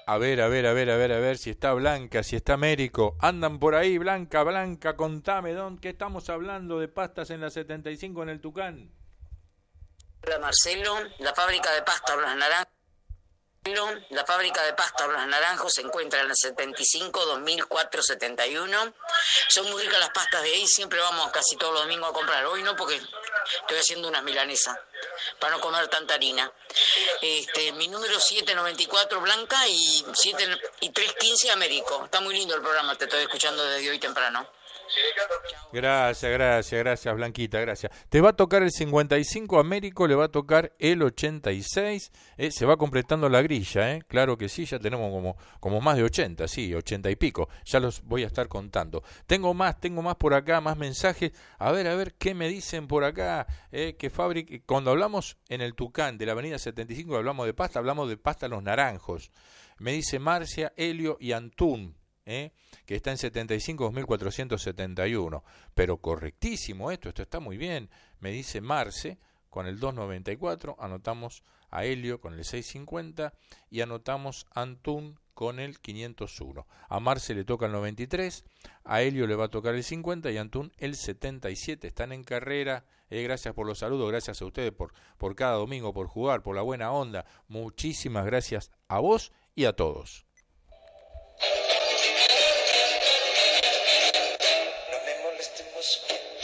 A ver, a ver, a ver, a ver, a ver si está Blanca, si está Américo. Andan por ahí, Blanca, Blanca, contame, ¿qué estamos hablando de pastas en la 75 en el Tucán? Hola Marcelo, la fábrica de pasta Los Naranjos. La fábrica de pasta Los Naranjos se encuentra en la 75 2004 71. Son muy ricas las pastas de ahí, siempre vamos casi todos los domingos a comprar. Hoy no, porque estoy haciendo unas milanesas para no comer tanta harina. Mi número 794 Blanca y 315 Américo. Está muy lindo el programa, te estoy escuchando desde hoy temprano. Gracias, gracias, gracias, Blanquita, gracias. Te va a tocar el 55, Américo le va a tocar el 86, se va completando la grilla, claro que sí, ya tenemos como más de 80, sí, 80 y pico, ya los voy a estar contando. Tengo más por acá, más mensajes, a ver, ¿qué me dicen por acá? Que fábrica, cuando hablamos en el Tucán de la avenida 75, hablamos de pasta Los Naranjos. Me dice Marcia, Helio y Antún, que está en 75.471, pero correctísimo esto está muy bien, me dice Marce con el 294, anotamos a Helio con el 650 y anotamos a Antún con el 501. A Marce le toca el 93, a Helio le va a tocar el 50 y a Antún el 77. Están en carrera. Gracias por los saludos, gracias a ustedes por cada domingo, por jugar, por la buena onda. Muchísimas gracias a vos y a todos.